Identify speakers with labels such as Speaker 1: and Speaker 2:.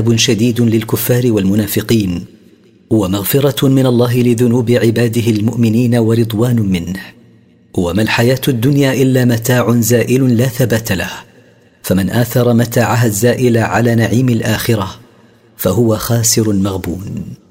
Speaker 1: عذاب شديد للكفار والمنافقين، ومغفرة من الله لذنوب عباده المؤمنين ورضوان منه. وما الحياة الدنيا إلا متاع زائل لا ثبات له، فمن آثر متاعها الزائل على نعيم الآخرة فهو خاسر مغبون.